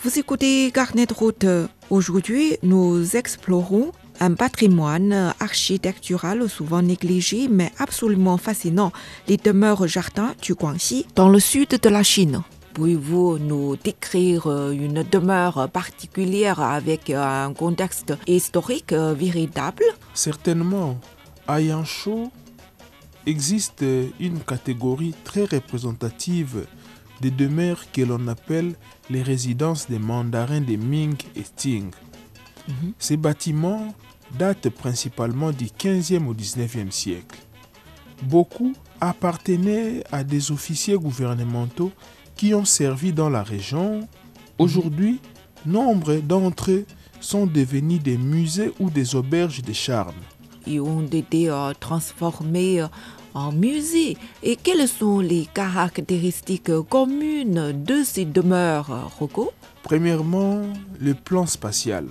Vous écoutez Carnet de route. Aujourd'hui, nous explorons un patrimoine architectural souvent négligé mais absolument fascinant, les demeures jardins du Guangxi, dans le sud de la Chine. Pouvez-vous nous décrire une demeure particulière avec un contexte historique véritable? Certainement, à Yanchou existe une catégorie très représentative des demeures que l'on appelle les résidences des mandarins de Ming et Qing. Ces bâtiments datent principalement du 15e au 19e siècle. Beaucoup appartenaient à des officiers gouvernementaux qui ont servi dans la région. Aujourd'hui, nombre d'entre eux sont devenus des musées ou des auberges de charme. Ils ont été transformés en musée. Et quelles sont les caractéristiques communes de ces demeures, Rocco? Premièrement, le plan spatial.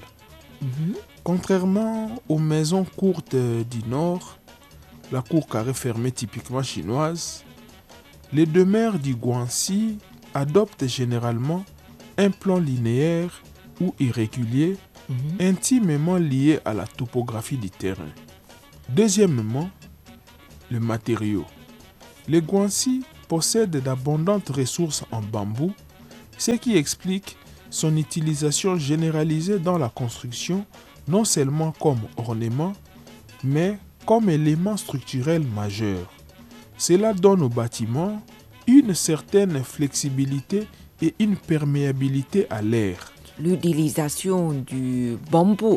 Contrairement aux maisons courtes du Nord, la cour carrée fermée typiquement chinoise, les demeures du Guangxi adoptent généralement un plan linéaire ou irrégulier, intimement lié à la topographie du terrain. Deuxièmement, le matériau. Le Guangxi possède d'abondantes ressources en bambou, ce qui explique son utilisation généralisée dans la construction, non seulement comme ornement, mais comme élément structurel majeur. Cela donne au bâtiment une certaine flexibilité et une perméabilité à l'air. L'utilisation du bambou,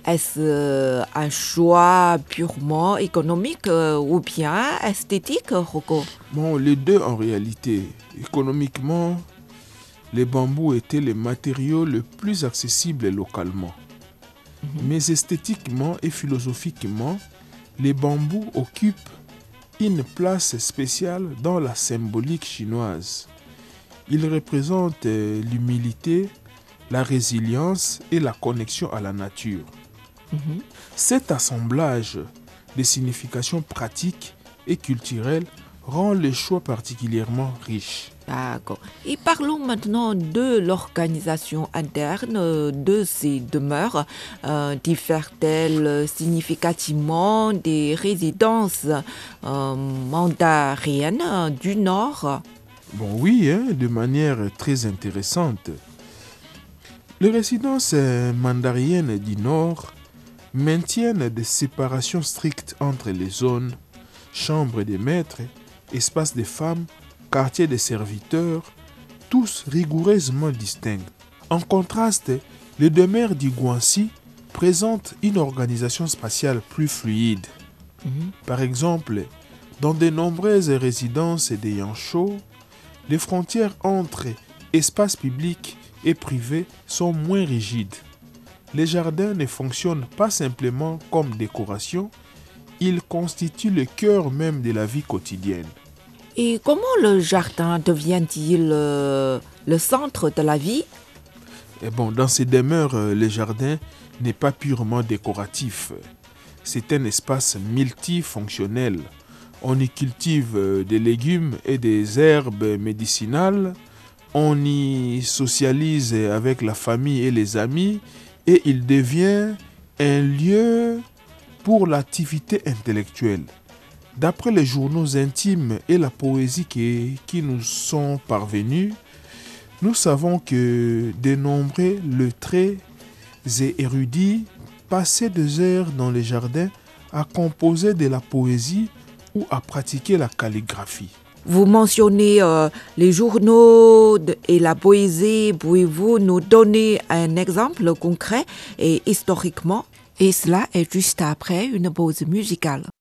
est-ce un choix purement économique ou bien esthétique, Rocco? Bon, les deux en réalité. Économiquement, les bambous étaient les matériaux les plus accessibles localement. Mais esthétiquement et philosophiquement, les bambous occupent une place spéciale dans la symbolique chinoise. Ils représentent l'humilité, la résilience et la connexion à la nature. Cet assemblage de significations pratiques et culturelles rend le choix particulièrement riche. D'accord. Et parlons maintenant de l'organisation interne de ces demeures. Diffère-t-elle significativement des résidences mandarines du Nord? Bon, oui, de manière très intéressante. Les résidences mandariennes du Nord maintiennent des séparations strictes entre les zones, chambres des maîtres, espaces des femmes, quartiers des serviteurs, tous rigoureusement distincts. En contraste, les demeures du Guangxi présentent une organisation spatiale plus fluide. Par exemple, dans de nombreuses résidences de Yanchou, les frontières entre espaces publics et privés sont moins rigides. Les jardins ne fonctionnent pas simplement comme décoration, ils constituent le cœur même de la vie quotidienne. Et comment le jardin devient-il le centre de la vie? Dans ces demeures, le jardin n'est pas purement décoratif. C'est un espace multifonctionnel. On y cultive des légumes et des herbes médicinales. On y socialise avec la famille et les amis. Et il devient un lieu pour l'activité intellectuelle. D'après les journaux intimes et la poésie qui nous sont parvenus, nous savons que de nombreux lettrés et érudits passaient des heures dans les jardins à composer de la poésie ou à pratiquer la calligraphie. Vous mentionnez les journaux et la poésie. Pouvez-vous nous donner un exemple concret et historiquement? Et cela est juste après une pause musicale.